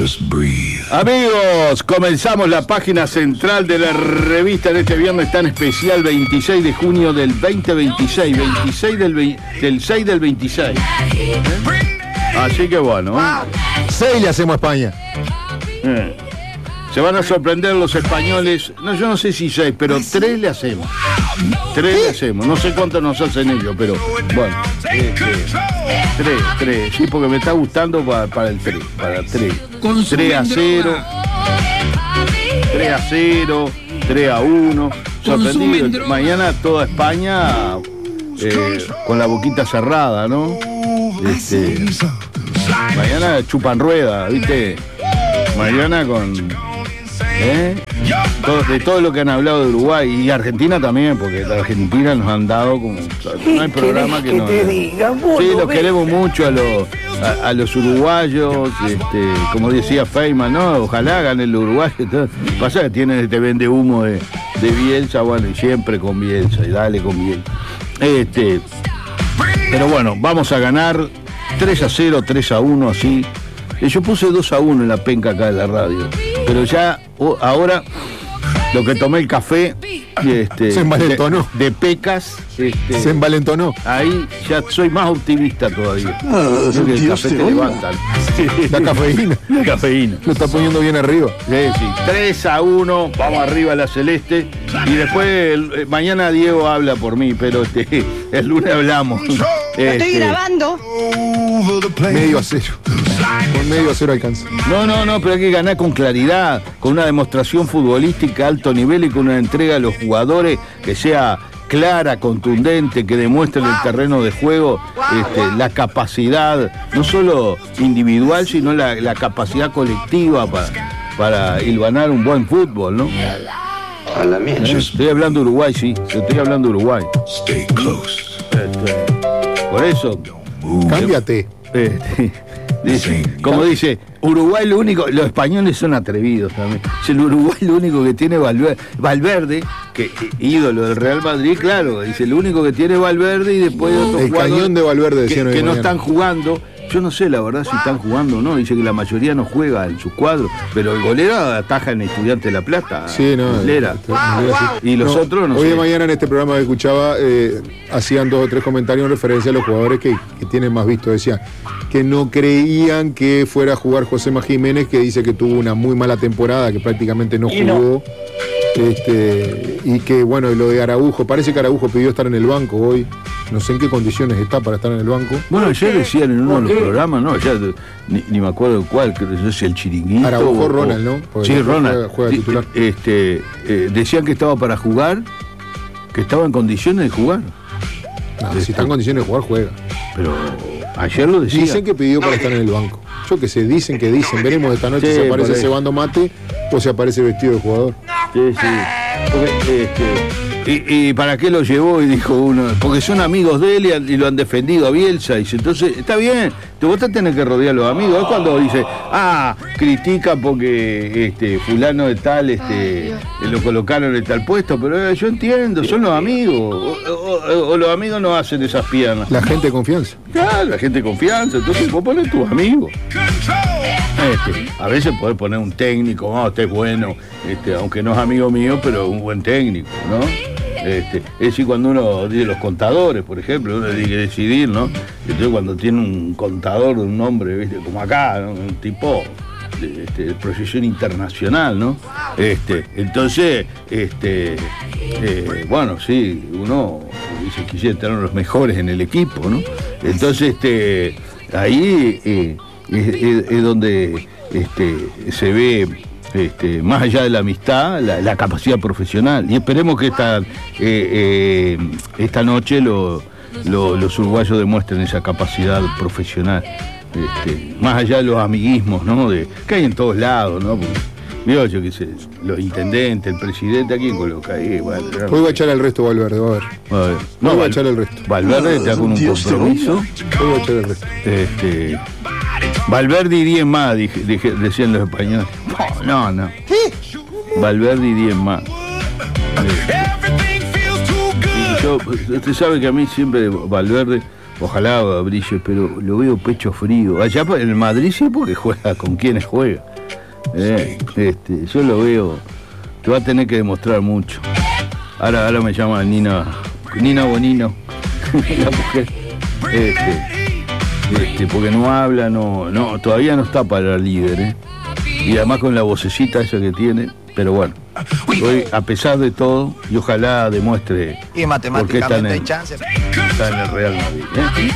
Amigos, comenzamos la página central de la revista en este viernes tan especial, 26 de junio del 2026, 26 del 6 del 26. Así que bueno, 6 le hacemos a España. Se van a sorprender los españoles. No, yo no sé si 6, pero 3 le hacemos. 3 le hacemos. No sé cuánto nos hacen ellos, pero bueno. 3. Sí, porque me está gustando para el 3. Para 3. 3-0. 3-0. 3-1. Sorprendido. Mañana toda España con la boquita cerrada, ¿no? Mañana chupan rueda, ¿viste? Mañana con... de todo lo que han hablado de Uruguay y Argentina también, porque la Argentina nos han dado como... No hay programa que no... Sí, los queremos mucho a los uruguayos, como decía Feynman, ¿no? Ojalá ganen los uruguayos. Pasa que tienen este vende humo de Bielsa, bueno, y siempre con Bielsa, y dale con Bielsa. Pero bueno, vamos a ganar 3-0, 3-1, así. Yo puse 2-1 en la penca acá de la radio, pero ya ahora lo que tomé el café se envalentonó de pecas, se envalentonó. Ahí ya soy más optimista todavía. El café te levantan. La cafeína. La cafeína. Lo está poniendo bien arriba. Sí. 3-1, vamos arriba a la celeste. Y después mañana Diego habla por mí, pero el lunes hablamos. Estoy grabando. 0-0. Con 0-0 alcanza. No, pero hay que ganar con claridad, con una demostración futbolística a alto nivel y con una entrega a los jugadores que sea clara, contundente, que demuestre en el terreno de juego la capacidad, no solo individual, sino la capacidad colectiva para hilvanar un buen fútbol, ¿no? A la mierda. Estoy hablando de Uruguay, sí, estoy hablando de Uruguay. Stay close. Por eso... Cámbiate. Dice, Uruguay lo único, los españoles son atrevidos también. El Uruguay lo único que tiene Valverde, que ídolo del Real Madrid, claro, dice, lo único que tiene Valverde y después otros el cañón de Valverde que no están jugando. Yo no sé la verdad si están jugando o no, dice que la mayoría no juega en sus cuadros, pero el golero ataja en Estudiantes de La Plata. Sí, no. Y los otros no sé. Hoy de mañana en este programa que escuchaba hacían 2 o 3 comentarios en referencia a los jugadores que tienen más visto. Decían que no creían que fuera a jugar Josema Jiménez, que dice que tuvo una muy mala temporada, que prácticamente no jugó. Y que bueno, lo de Araujo, parece que Araujo pidió estar en el banco hoy. No sé en qué condiciones está para estar en el banco. Bueno, ayer decían en uno de los programas, ¿no? Ya ni me acuerdo cuál, creo que es el Chiringuito. Araujo, Ronald, ¿no? Porque sí, Ronald. Juega titular. Decían que estaba para jugar, que estaba en condiciones de jugar. No, si está en condiciones de jugar, juega. Pero ayer lo decían. Dicen que pidió para estar en el banco. Yo qué sé, dicen. Veremos esta noche si aparece cebando mate o si aparece vestido de jugador. Sí. Porque, ¿Y para qué lo llevó? Y dijo uno, porque son amigos de él y lo han defendido a Bielsa. Y dice, entonces, está bien, vos te tenés que rodear a los amigos. Es cuando dice, critica porque fulano de tal, lo colocaron en tal puesto, pero yo entiendo, son los amigos. O los amigos no hacen esas piernas. La gente de confianza. Claro, la gente de confianza, entonces vos ponés tus amigos. A veces podés poner un técnico, este es bueno, aunque no es amigo mío, pero un buen técnico, ¿no? Es decir, cuando uno dice los contadores, por ejemplo, uno tiene que decidir, ¿no? Entonces cuando tiene un contador de un nombre, ¿viste? Como acá, ¿no? Un tipo de proyección internacional, ¿no? Entonces, bueno, sí, uno dice quisiera tener los mejores en el equipo, ¿no? Entonces, ahí es donde se ve más allá de la amistad, la capacidad profesional. Y esperemos que esta noche los uruguayos demuestren esa capacidad profesional. Más allá de los amiguismos, ¿no? Que hay en todos lados, ¿no? Yo qué sé, los intendentes, el presidente, ¿a quién coloca ahí? Bueno, hoy va a echar al resto Valverde, va a ver. No, va a echar el resto. Valverde está con un compromiso. Hoy va a echar el resto. Valverde y 10 más, decían los españoles. No. Valverde y 10 más. Usted sabe que a mí siempre Valverde Ojalá brille, pero lo veo pecho frío. Allá en el Madrid sí, porque juega con quienes juega. Yo lo veo. Te va a tener que demostrar mucho. Ahora me llama Nina Bonino, la mujer. Porque no habla, no, todavía no está para líder, Y además con la vocecita esa que tiene. Pero bueno, hoy, a pesar de todo, y ojalá demuestre y matemáticamente hay chance. Está en el Real Madrid,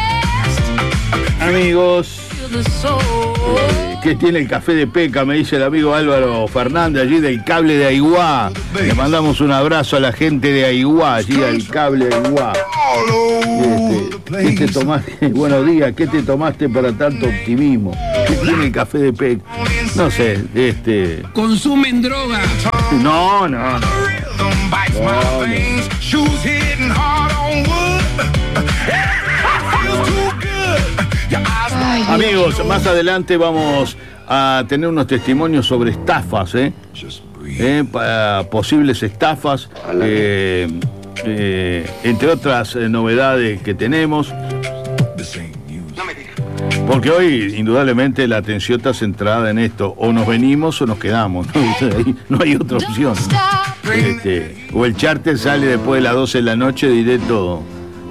Amigos, ¿qué tiene el café de Peca? Me dice el amigo Álvaro Fernández, allí del cable de Aiguá. Le mandamos un abrazo a la gente de Aiguá, allí del cable de Aiguá. ¿Qué te tomaste? Buenos días, ¿qué te tomaste para tanto optimismo? ¿Qué tiene el café de Peca? No sé, Consumen droga. No. Amigos, más adelante vamos a tener unos testimonios sobre estafas, para posibles estafas, entre otras novedades que tenemos. Porque hoy, indudablemente, la atención está centrada en esto. O nos venimos o nos quedamos. No hay otra opción. O el charter sale después de las 12 de la noche directo.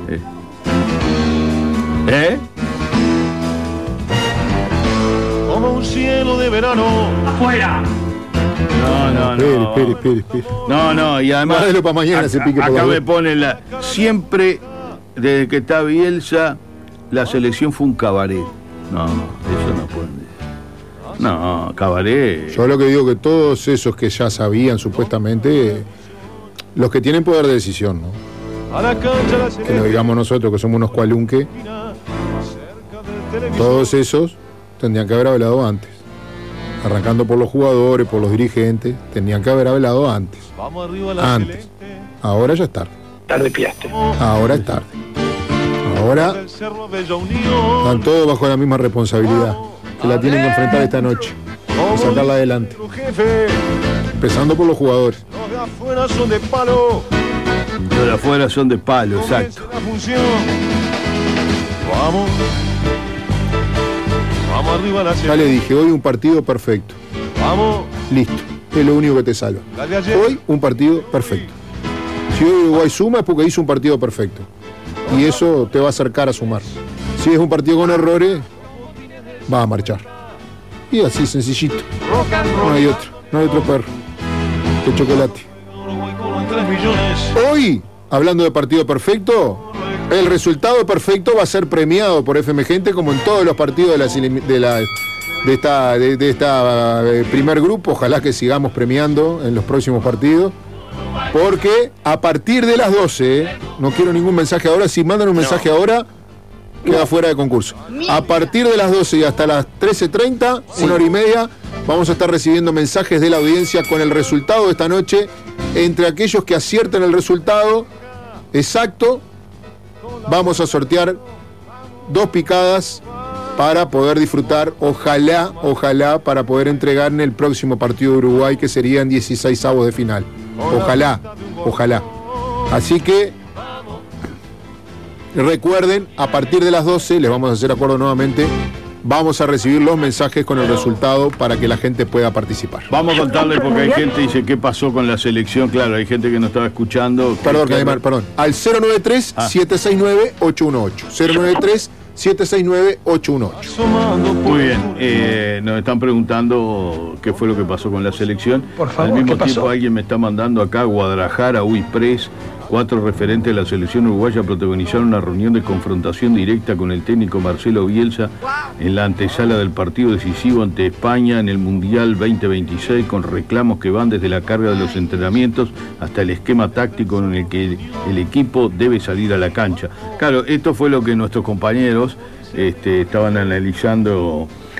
Como un cielo de verano. ¡Afuera! No. Espere. No, y además. Para mañana se pique acá me pone siempre, desde que está Bielsa, la selección fue un cabaret. No, eso no puede. No, cabaret. Yo lo que digo que todos esos que ya sabían supuestamente, los que tienen poder de decisión, ¿no? A la cancha la Que no digamos nosotros que somos unos cualunques, todos esos tendrían que haber hablado antes. Arrancando por los jugadores, por los dirigentes, tendrían que haber hablado antes. Vamos arriba la Antes. Ahora ya es tarde. Tarde piaste. Ahora es tarde. Ahora están todos bajo la misma responsabilidad, que la tienen que enfrentar esta noche y sacarla adelante. Empezando por los jugadores. Los de afuera son de palo. Los de afuera son de palo, exacto. La función. Vamos arriba la Ya le dije, hoy un partido perfecto. Vamos. Listo. Es lo único que te salva. Hoy un partido perfecto. Si hoy Uruguay suma es porque hizo un partido perfecto. Y eso te va a acercar a sumar. Si es un partido con errores, va a marchar. Y así sencillito. No hay otro perro. De chocolate. Hoy, hablando de partido perfecto, el resultado perfecto va a ser premiado por FM Gente, como en todos los partidos de esta primer grupo. Ojalá que sigamos premiando en los próximos partidos. Porque a partir de las 12, no quiero ningún mensaje ahora, si mandan un mensaje ahora, queda fuera de concurso. A partir de las 12 y hasta las 13:30, una hora y media, vamos a estar recibiendo mensajes de la audiencia con el resultado de esta noche. Entre aquellos que acierten el resultado exacto, vamos a sortear 2 picadas para poder disfrutar, ojalá, para poder entregar en el próximo partido de Uruguay, que serían 16avos de final. Ojalá. Así que recuerden, a partir de las 12, les vamos a hacer acuerdo nuevamente, vamos a recibir los mensajes con el resultado para que la gente pueda participar. Vamos a contarle porque hay gente que dice qué pasó con la selección. Claro, hay gente que no estaba escuchando. Perdón. Al 093-769-818. 093-769-818. Muy bien, nos están preguntando qué fue lo que pasó con la selección. Por favor, al mismo ¿qué tiempo pasó? alguien me está mandando acá, Guadalajara, Press, 4 referentes de la selección uruguaya protagonizaron una reunión de confrontación directa con el técnico Marcelo Bielsa en la antesala del partido decisivo ante España en el Mundial 2026, con reclamos que van desde la carga de los entrenamientos hasta el esquema táctico en el que el equipo debe salir a la cancha. Claro, esto fue lo que nuestros compañeros estaban analizando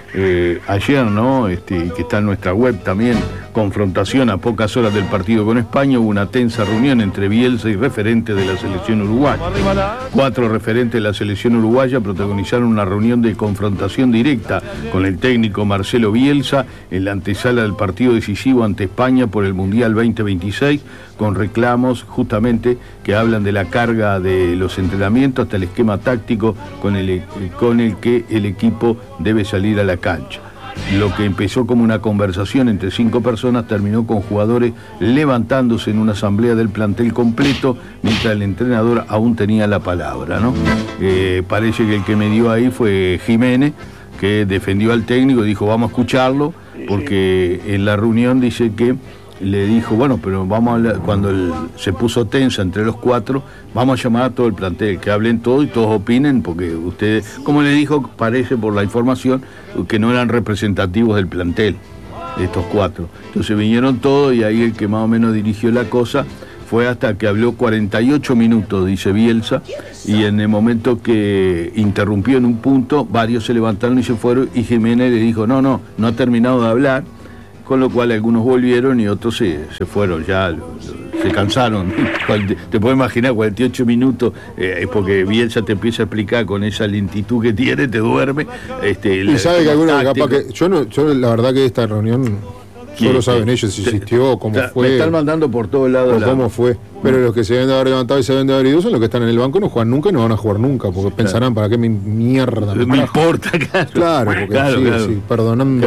ayer, ¿no? Que está en nuestra web también, confrontación a pocas horas del partido con España, hubo una tensa reunión entre Bielsa y referentes de la selección uruguaya. 4 referentes de la selección uruguaya protagonizaron una reunión de confrontación directa con el técnico Marcelo Bielsa en la antesala del partido decisivo ante España por el Mundial 2026, con reclamos justamente que hablan de la carga de los entrenamientos hasta el esquema táctico con el que el equipo debe salir a la cancha. Lo que empezó como una conversación entre 5 personas terminó con jugadores levantándose en una asamblea del plantel completo mientras el entrenador aún tenía la palabra, ¿no? Parece que el que me dio ahí fue Jiménez, que defendió al técnico y dijo vamos a escucharlo, porque en la reunión dice que le dijo, bueno, pero vamos a hablar, cuando se puso tensa entre los 4, vamos a llamar a todo el plantel, que hablen todo y todos opinen, porque ustedes, como le dijo, parece por la información, que no eran representativos del plantel, estos 4. Entonces vinieron todos y ahí el que más o menos dirigió la cosa fue hasta que habló 48 minutos, dice Bielsa, y en el momento que interrumpió en un punto, varios se levantaron y se fueron, y Jiménez le dijo, no ha terminado de hablar, con lo cual algunos volvieron y otros se fueron, ya se cansaron. Te puedes imaginar, 48 minutos, porque Bielsa te empieza a explicar con esa lentitud que tiene, te duerme. Y sabe que algunos capaz que... Yo la verdad que esta reunión... Solo saben ellos si existió, cómo fue. Me están mandando por todos lados. Cómo fue. Pero los que se deben de haber levantado y se deben de haber ido son los que están en el banco, no juegan nunca y no van a jugar nunca, porque pensarán, ¿para qué mierda me importa? Claro, porque sí, perdonando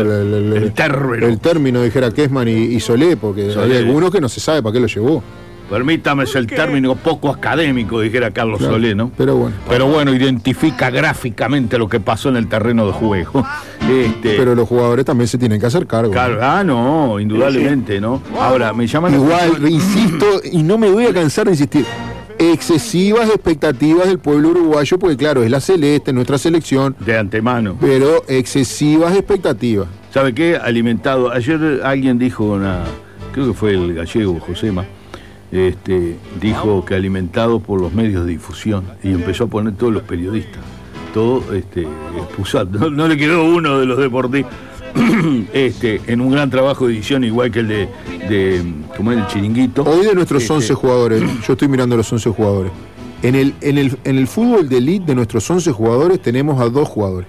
el término, dijera Kessman y Solé, porque hay algunos que no se sabe para qué lo llevó. Permítame, es el término poco académico, dijera Carlos Solé, ¿no? Pero bueno, identifica gráficamente lo que pasó en el terreno de juego. Pero los jugadores también se tienen que hacer cargo. Claro, no, indudablemente, ¿no? Ahora, me llaman... Igual, insisto, y no me voy a cansar de insistir, excesivas expectativas del pueblo uruguayo, porque claro, es la celeste, nuestra selección. De antemano. Pero excesivas expectativas. ¿Sabe qué? Alimentado. Ayer alguien dijo creo que fue el gallego, Josema, dijo que alimentado por los medios de difusión, y empezó a poner todos los periodistas, todo expulsado, no le quedó uno de los deportistas, en un gran trabajo de edición, igual que el de como es el Chiringuito. Hoy de nuestros 11 jugadores, yo estoy mirando los 11 jugadores, en el fútbol de elite de nuestros 11 jugadores tenemos a 2 jugadores,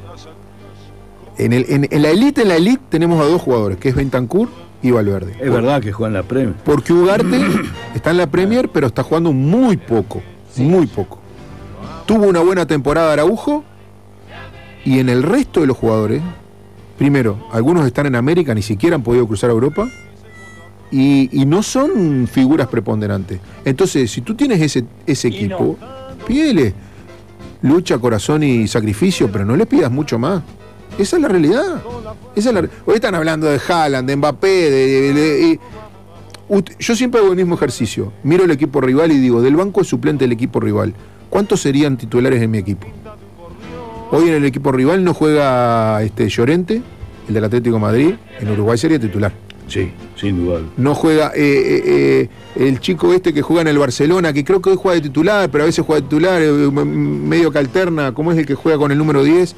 en la elite tenemos a 2 jugadores, que es Bentancur y Valverde. Es verdad que juega en la Premier. Porque Ugarte está en la Premier, pero está jugando muy poco. Tuvo una buena temporada Araujo, y en el resto de los jugadores, primero, algunos están en América, ni siquiera han podido cruzar a Europa, y no son figuras preponderantes. Entonces, si tú tienes ese equipo, pídele lucha, corazón y sacrificio, pero no le pidas mucho más. Esa es la realidad. Hoy están hablando de Haaland, de Mbappé, yo siempre hago el mismo ejercicio. Miro el equipo rival y digo, del banco suplente del equipo rival, ¿cuántos serían titulares en mi equipo? Hoy en el equipo rival no juega Llorente, el del Atlético de Madrid, en Uruguay sería titular. Sí, sin duda. No juega el chico que juega en el Barcelona, que creo que hoy juega de titular, pero a veces juega de titular, medio que alterna, ¿cómo es el que juega con el número 10?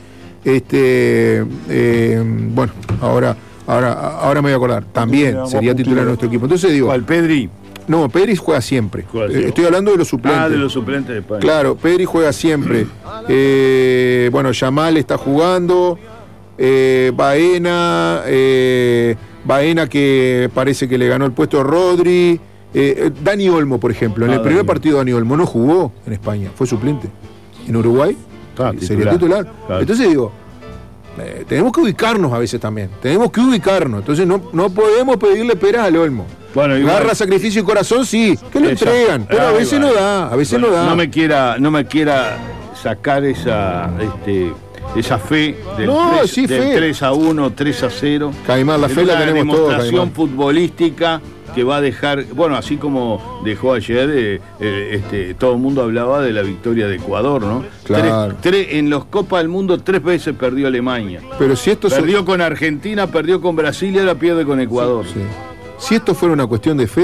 Bueno, ahora me voy a acordar. También sería titular de nuestro equipo. Entonces digo... ¿Cuál, Pedri? No, Pedri juega siempre. Estoy hablando de los suplentes. De los suplentes de España. Claro, Pedri juega siempre. Bueno, Yamal está jugando. Baena que parece que le ganó el puesto a Rodri. Dani Olmo, por ejemplo. En el primer partido Dani Olmo no jugó en España, fue suplente. En Uruguay sería titular. Claro. Entonces digo, tenemos que ubicarnos a veces también. Entonces no podemos pedirle peras al Olmo. Bueno, garra, sacrificio y corazón, sí, que lo entregan, pero a veces no da, No me quiera sacar esa fe del 3-1, 3-0. Caimán, la fe la tenemos todos. Una demostración futbolística que va a dejar, bueno, así como dejó ayer, todo el mundo hablaba de la victoria de Ecuador, ¿no? Claro. En los Copas del Mundo 3 veces perdió Alemania. Pero si esto perdió con Argentina, perdió con Brasil y ahora pierde con Ecuador. Sí. Si esto fuera una cuestión de fe,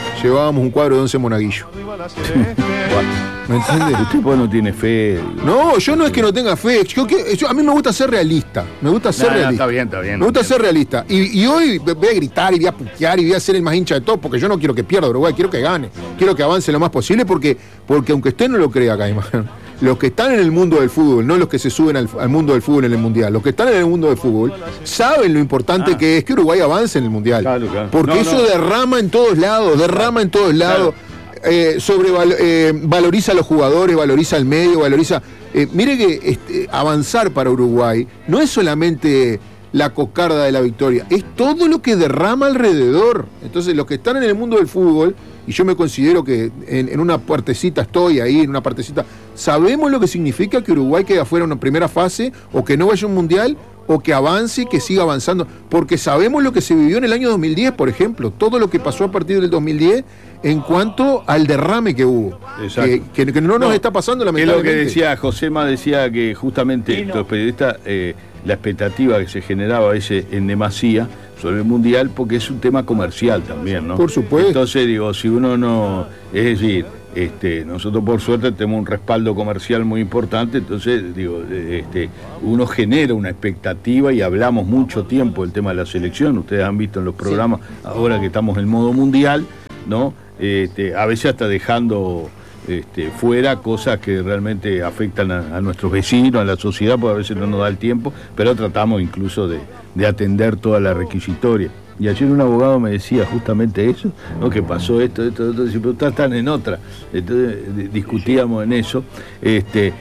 llevábamos un cuadro de 11 monaguillos. ¿Me entiendes? Usted pues no tiene fe. No, yo no es que no tenga fe. A mí me gusta ser realista. Me gusta ser realista. Está bien. Me gusta ser realista. Y hoy voy a gritar y voy a putear y voy a ser el más hincha de todos, porque yo no quiero que pierda Uruguay, quiero que gane. Quiero que avance lo más posible, porque aunque usted no lo crea, Caimán, los que están en el mundo del fútbol, no los que se suben al mundo del fútbol en el Mundial, los que están en el mundo del fútbol saben lo importante que es que Uruguay avance en el Mundial. Claro. Porque eso derrama en todos lados, Claro. Valoriza a los jugadores, valoriza el medio, valoriza... mire que avanzar para Uruguay no es solamente la cocarda de la victoria, es todo lo que derrama alrededor. Entonces los que están en el mundo del fútbol, y yo me considero que en una partecita estoy ahí, en una partecita, sabemos lo que significa que Uruguay quede afuera en una primera fase, o que no vaya a un mundial, o que avance y que siga avanzando, porque sabemos lo que se vivió en el año 2010, por ejemplo, todo lo que pasó a partir del 2010 en cuanto al derrame que hubo, que no nos está pasando lamentablemente. Es lo que decía Josema, decía que justamente los periodistas, la expectativa que se generaba en demasía sobre el Mundial, porque es un tema comercial también, ¿no? Por supuesto. Entonces, digo, si uno no... Es decir, nosotros por suerte tenemos un respaldo comercial muy importante, entonces, digo, uno genera una expectativa y hablamos mucho tiempo del tema de la selección. Ustedes han visto en los programas, ahora que estamos en modo mundial, ¿no? A veces hasta dejando... fuera cosas que realmente afectan a nuestros vecinos, a la sociedad, porque a veces no nos da el tiempo, pero tratamos incluso de atender toda la requisitoria. Y ayer un abogado me decía justamente eso, ¿no? Que pasó esto, pero están en otra. Entonces discutíamos en eso, pero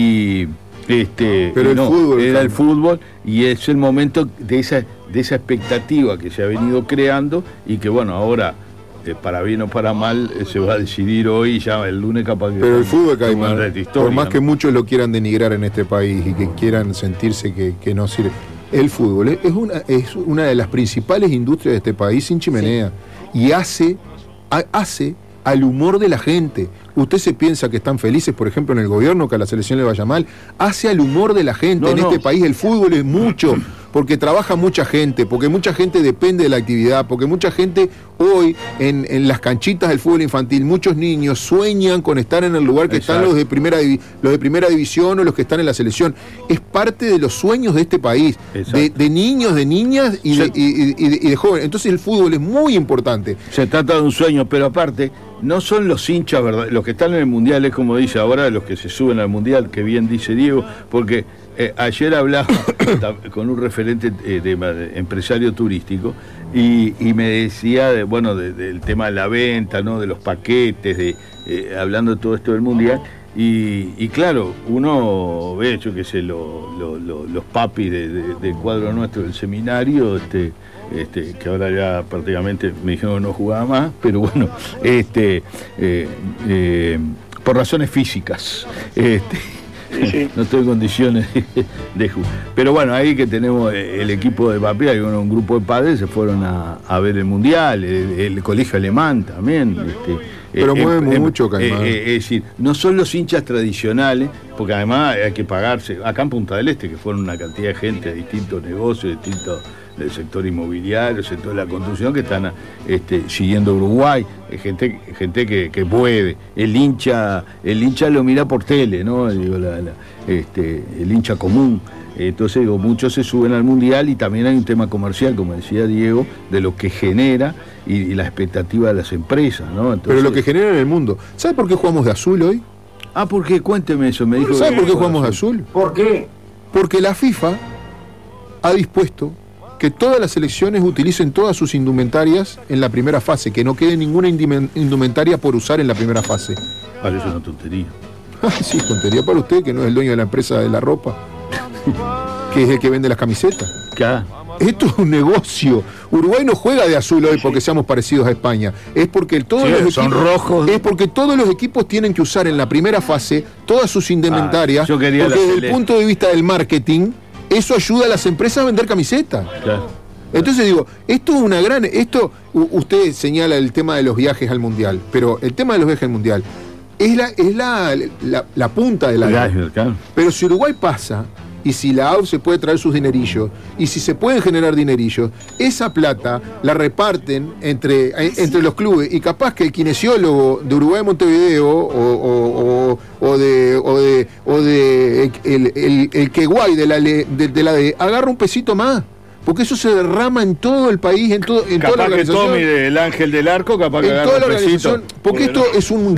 el no, fútbol era el fútbol, y es el momento de esa expectativa que se ha venido creando, y que bueno, ahora para bien o para mal se va a decidir hoy, ya el lunes capaz que... Pero el fútbol, Caimán, por más ¿no? que muchos lo quieran denigrar en este país y que quieran sentirse que no sirve, el fútbol es una de las principales industrias de este país sin chimenea, y hace al humor de la gente. Usted se piensa que están felices, por ejemplo, en el gobierno, que a la selección le vaya mal, hace al humor de la gente. Este país el fútbol es mucho, porque trabaja mucha gente, porque mucha gente depende de la actividad, porque mucha gente hoy en las canchitas del fútbol infantil, muchos niños sueñan con estar en el lugar que están los de primera división o los que están en la selección. Es parte de los sueños de este país, de niños, de niñas y de jóvenes. Entonces el fútbol es muy importante. Se trata de un sueño, pero aparte no son los hinchas, ¿verdad? Los que están en el Mundial, es como dice ahora, los que se suben al Mundial, que bien dice Diego, porque ayer hablaba con un referente de empresario turístico y me decía del tema de la venta, ¿no? De los paquetes, hablando de todo esto del Mundial, y claro, uno ve, yo qué sé, los papis del cuadro nuestro del seminario, que ahora ya prácticamente me dijeron que no jugaba más, pero bueno, por razones físicas, no estoy en condiciones de jugar. Pero bueno, ahí que tenemos el equipo de papi, hay un grupo de padres, se fueron a ver el Mundial, el colegio alemán también. Pero mueve mucho, Caimán. Es decir, no son los hinchas tradicionales, porque además hay que pagarse. Acá en Punta del Este, que fueron una cantidad de gente de distintos negocios, del sector inmobiliario, el sector de la construcción, que están siguiendo Uruguay, gente que puede. El hincha lo mira por tele, ¿no? Digo, el hincha común. Entonces, digo, muchos se suben al Mundial, y también hay un tema comercial, como decía Diego, de lo que genera y la expectativa de las empresas, ¿no? Entonces, pero lo que genera en el mundo. ¿Sabe por qué jugamos de azul hoy? ¿por qué? Cuénteme eso. Me dijo. ¿Sabe por qué jugamos de azul? ¿Por qué? Porque la FIFA ha dispuesto que todas las selecciones utilicen todas sus indumentarias en la primera fase, que no quede ninguna indumentaria por usar en la primera fase. Para eso es una tontería. Sí, tontería para usted, que no es el dueño de la empresa de la ropa, que es el que vende las camisetas. Esto es un negocio. Uruguay no juega de azul hoy porque seamos parecidos a España. Es porque son rojos. Es porque todos los equipos tienen que usar en la primera fase todas sus indumentarias, porque desde el punto de vista del marketing, eso ayuda a las empresas a vender camisetas. Claro. Entonces digo, esto es una gran... Usted señala el tema de los viajes al Mundial, pero el tema de los viajes al Mundial es la punta de la... Claro. Pero si Uruguay pasa y si la AUF se puede traer sus dinerillos, y si se pueden generar dinerillos, esa plata la reparten entre los clubes, y capaz que el kinesiólogo de Uruguay Montevideo el Queguay de la D agarra un pesito más. Porque eso se derrama en todo el país, en toda la organización. Capaz que Tommy del Ángel del Arco, capaz que agarra un pesito. Porque esto es un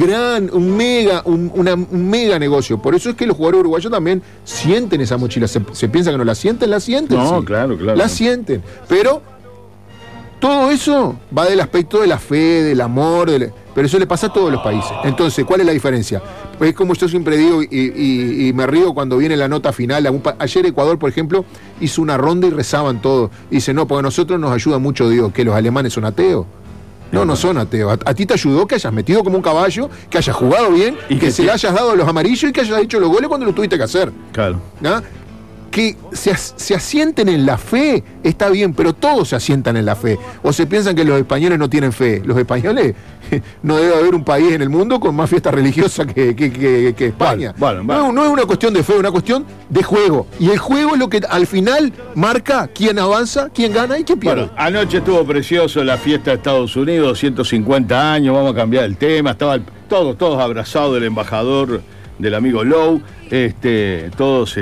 mega negocio. Por eso es que los jugadores uruguayos también sienten esa mochila. Se piensa que no la sienten, la sienten. No, sí. claro. La sienten. Pero todo eso va del aspecto de la fe, del amor, pero eso le pasa a todos los países. Entonces, ¿cuál es la diferencia? Pues como yo siempre digo y me río cuando viene la nota final. Ayer Ecuador, por ejemplo, hizo una ronda y rezaban todos. Dice, no, porque a nosotros nos ayuda mucho Dios. ¿Que los alemanes son ateos? No son ateos. A ti te ayudó que hayas metido como un caballo, que hayas jugado bien, y que se le hayas dado los amarillos y que hayas hecho los goles cuando lo tuviste que hacer. Claro. ¿Ah? Que se asienten en la fe, está bien, pero todos se asientan en la fe. O se piensan que los españoles no tienen fe. Los españoles, no debe haber un país en el mundo con más fiesta religiosa que España. Vale. No es una cuestión de fe, es una cuestión de juego. Y el juego es lo que al final marca quién avanza, quién gana y quién pierde. Bueno, anoche estuvo precioso la fiesta de Estados Unidos, 150 años, vamos a cambiar el tema. Estaban todos abrazados del embajador, del amigo Lowe, todos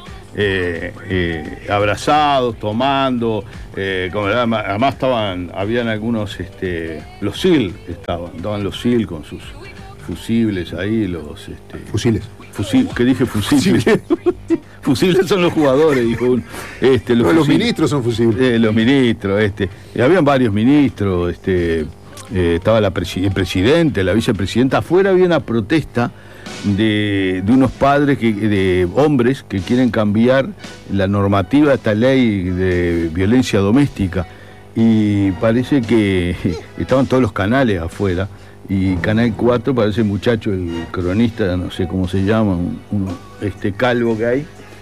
abrazados, tomando, además habían algunos, los SEAL estaban los SEAL con sus fusibles ahí, fusiles. ¿Qué dije? Fusibles. Fusibles son los jugadores, dijo uno. Los ministros son fusibles. Los ministros, habían varios ministros, estaba el presidente, la vicepresidenta. Afuera había una protesta de unos padres, de hombres que quieren cambiar la normativa de esta ley de violencia doméstica, y parece que estaban todos los canales afuera, y Canal 4, parece el muchacho, el cronista, no sé cómo se llama, calvo que hay,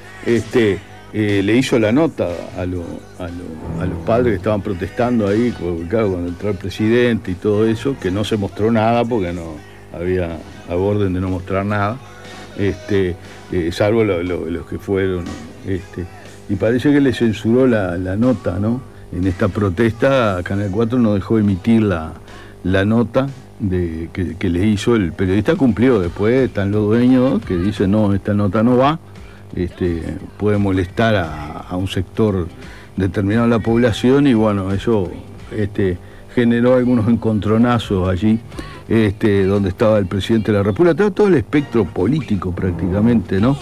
le hizo la nota a los padres que estaban protestando ahí, claro, cuando entró el presidente y todo eso, que no se mostró nada porque no había a orden de no mostrar nada, salvo los que fueron, y parece que le censuró la nota, ¿no? En esta protesta, Canal 4 no dejó emitir la nota que le hizo el periodista. Cumplió. Después están los dueños que dicen, no, esta nota no va, puede molestar a un sector determinado de la población, y bueno, eso generó algunos encontronazos allí, donde estaba el presidente de la República, todo el espectro político prácticamente, ¿no?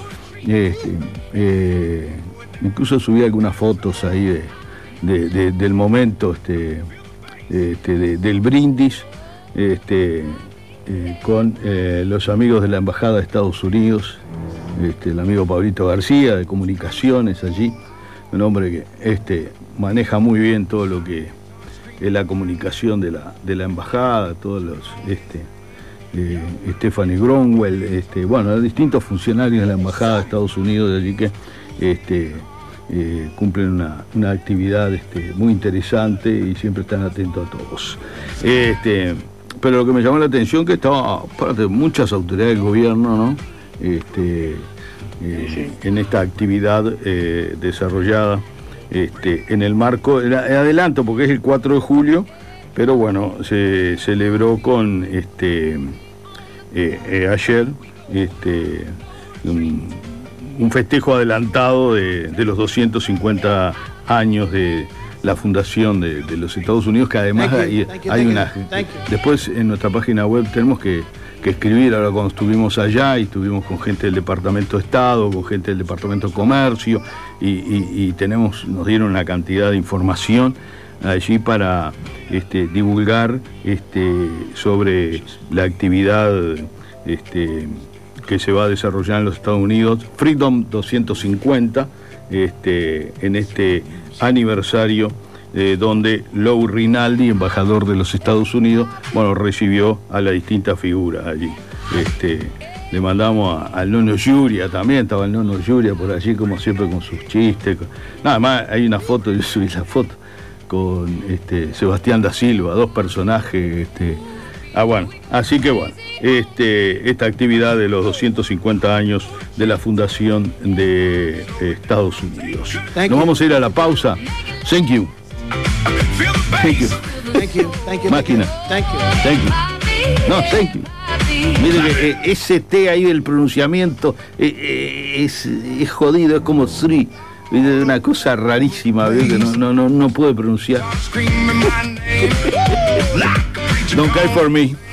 Incluso subí algunas fotos ahí del momento, del brindis, con los amigos de la Embajada de Estados Unidos, el amigo Pablito García de Comunicaciones allí, un hombre que maneja muy bien todo lo que es la comunicación de la embajada, todos los Stephanie Gromwell, bueno, distintos funcionarios de la embajada de Estados Unidos, allí que cumplen una actividad muy interesante y siempre están atentos a todos. Pero lo que me llamó la atención que estaba parte de muchas autoridades del gobierno, ¿no? En esta actividad desarrollada en el marco, adelanto porque es el 4 de julio, pero bueno, se celebró con ayer un festejo adelantado de los 250 años de la fundación de los Estados Unidos, que además hay una... Después en nuestra página web tenemos que escribir, ahora cuando estuvimos allá y estuvimos con gente del Departamento de Estado, con gente del Departamento de Comercio, y nos dieron una cantidad de información allí para divulgar sobre la actividad que se va a desarrollar en los Estados Unidos, Freedom 250, en este aniversario donde Lou Rinaldi, embajador de los Estados Unidos, bueno, recibió a las distintas figuras allí. Le mandamos al Nono Yuria también, estaba el Nono Yuria por allí, como siempre, con sus chistes. Nada más, hay una foto, yo subí la foto, con Sebastián da Silva, dos personajes Bueno, así que bueno, esta actividad de los 250 años de la fundación de Estados Unidos. Nos vamos a ir a la pausa. Thank you. Thank you. Thank you. Máquina. Thank you. Thank you. No, thank you. Mire que ese T ahí del pronunciamiento es jodido, es como three. Una cosa rarísima, ¿ves? No puede pronunciar. Don't cry for me.